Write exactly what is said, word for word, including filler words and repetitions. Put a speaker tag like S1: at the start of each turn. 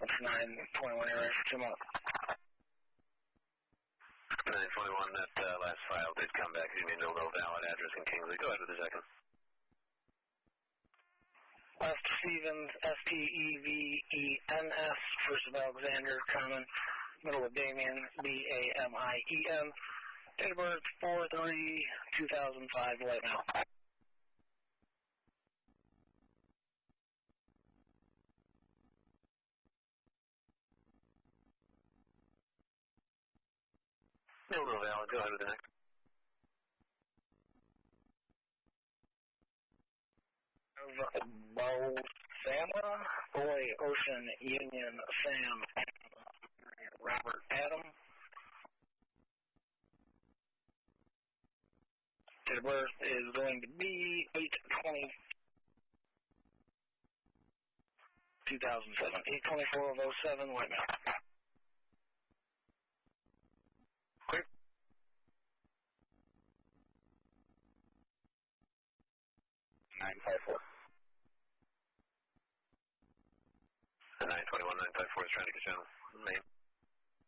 S1: nine twenty-one area for two months.
S2: nine twenty-one, that uh, last file did come back. You mean no, no valid address in Kingsley. Go ahead with the second.
S1: West Stevens, S T E V E N S, first of Alexander, Common, middle of Damien, B A M I E N, date of birth four three two thousand five, white male.
S2: No, no valid. Go ahead with the next.
S1: Bosama, Boy, Ocean, Union, Sam, Robert, Adam. Date of birth is going to be eight twenty, two thousand seven, eight twenty-four of oh seven, white male. Quick. nine five four.
S2: nine twenty-one, nine five four is trying to get you on the main.